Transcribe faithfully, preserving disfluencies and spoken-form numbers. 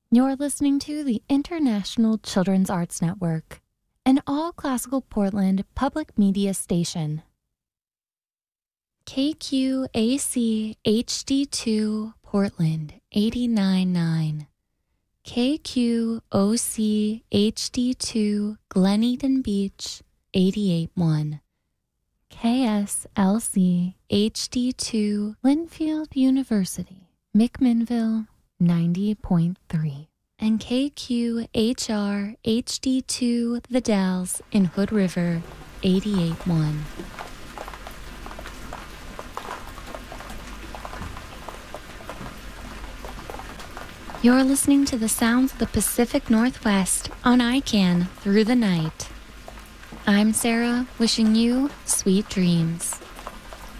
You're listening to the International Children's Arts Network, an all-classical Portland public media station. K Q A C H D two Portland eighty-nine point nine, K Q O C H D two Glen Eden Beach eighty-eight point one, K S L C H D two Linfield University McMinnville ninety point three, and K Q H R H D two The Dalles in Hood River eighty-eight point one. You're listening to the sounds of the Pacific Northwest on I C A N Through the Night. I'm Sarah, wishing you sweet dreams.